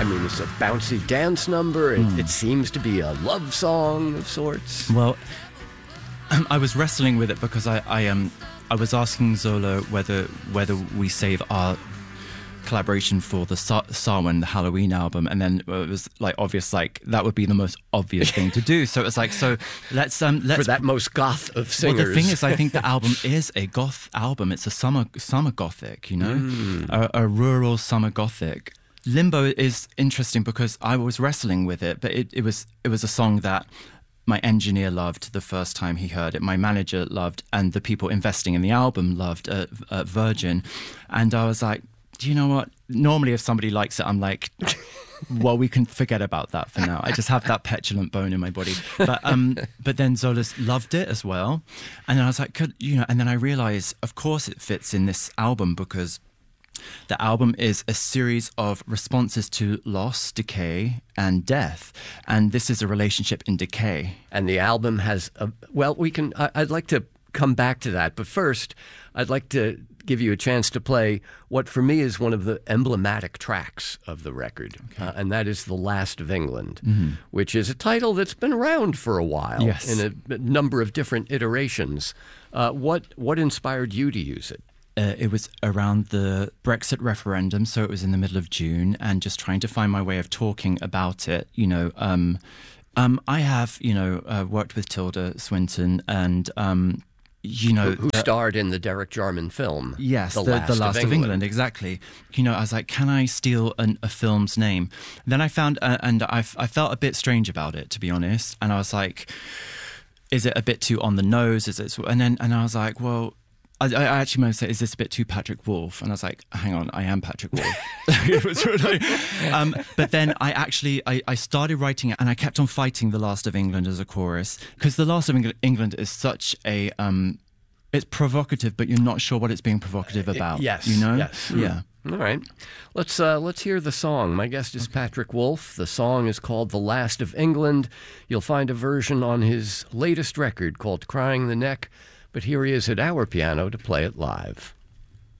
I mean, it's a bouncy dance number. It seems to be a love song of sorts. Well, I was wrestling with it because I was asking Zola whether we save our collaboration for the Samhain, the Halloween album, and then it was like obvious, like that would be the most obvious thing to do. So it was like, so let's for that most goth of singers. Well, the thing is, I think the album is a goth album. It's a summer gothic, you know, a rural summer gothic. Limbo is interesting because I was wrestling with it, but it was a song that my engineer loved the first time he heard it, my manager loved, and the people investing in the album loved Virgin. And I was like, do you know what? Normally if somebody likes it, I'm like, well, we can forget about that for now. I just have that petulant bone in my body. But then Zolas loved it as well. And then I was like, and then I realized, of course it fits in this album because the album is a series of responses to loss, decay, and death. And this is a relationship in decay. And the album has, I'd like to come back to that. But first, I'd like to give you a chance to play what for me is one of the emblematic tracks of the record. Okay. And that is The Last of England, which is a title that's been around for a while in a number of different iterations. What inspired you to use it? It was around the Brexit referendum, so it was in the middle of June, and just trying to find my way of talking about it. You know, I have, worked with Tilda Swinton, and who starred in the Derek Jarman film? Yes, the Last of England, exactly. You know, I was like, can I steal a film's name? Then I found, and I felt a bit strange about it, to be honest. And I was like, is it a bit too on the nose? And I was like, well, I actually might say, is this a bit too Patrick Wolf? And I was like, hang on, I am Patrick Wolf. It was really, but then I started writing it, and I kept on fighting The Last of England as a chorus, because The Last of England is such a, it's provocative, but you're not sure what it's being provocative about. Yes. You know? Yes. Yeah. All right. Let's hear the song. My guest is Patrick Wolf. The song is called The Last of England. You'll find a version on his latest record called Crying the Neck. But here he is at our piano to play it live.